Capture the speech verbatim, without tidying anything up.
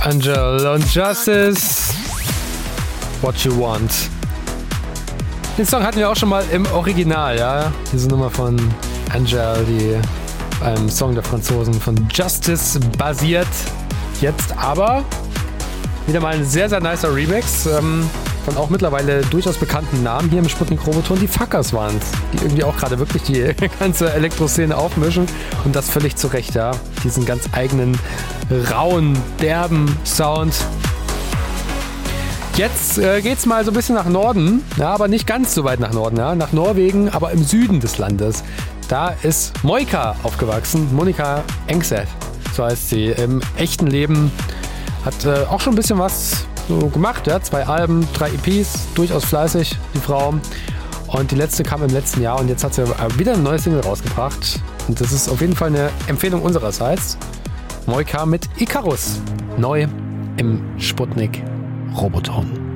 Angel und Justice, What You Want. Den Song hatten wir auch schon mal im Original, ja. Diese Nummer von Angel, die einem Song der Franzosen von Justice basiert. Jetzt aber wieder mal ein sehr, sehr nicer Remix ähm, von auch mittlerweile durchaus bekannten Namen hier im Sputnik Roboton. Die Fuckers waren es, die irgendwie auch gerade wirklich die ganze Elektroszene aufmischen und das völlig zu Recht, ja. Diesen ganz eigenen, rauen, derben Sound. Jetzt äh, geht's mal so ein bisschen nach Norden, ja, aber nicht ganz so weit nach Norden, ja, nach Norwegen, aber im Süden des Landes. Da ist Moika aufgewachsen, Monika Engseth, so heißt sie. Im echten Leben hat äh, auch schon ein bisschen was so gemacht, ja, zwei Alben, drei E Ps, durchaus fleißig, die Frau. Und die letzte kam im letzten Jahr und jetzt hat sie wieder ein neues Single rausgebracht. Und das ist auf jeden Fall eine Empfehlung unsererseits. Moika mit Icarus, neu im Sputnik Roboton.